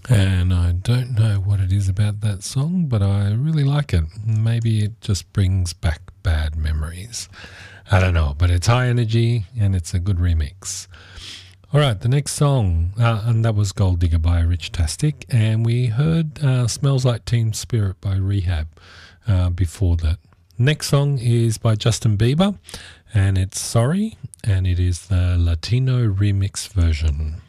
And I don't know what it is about that song, but I really like it. Maybe it just brings back bad memories. I don't know, but it's high energy and it's a good remix. All right, the next song, and that was Gold Digger by Rich Tastic, and we heard Smells Like Teen Spirit by Rehab before that. Next song is by Justin Bieber, and it's Sorry, and it is the Latino remix version.